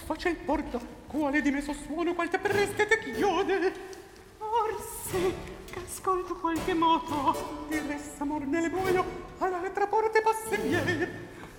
faccia il porta, quale di me sossuono qualche preste te chiode. Orsi, che ascolto qualche moto, di ressa amor nelle buio, all'altra porte passe miei.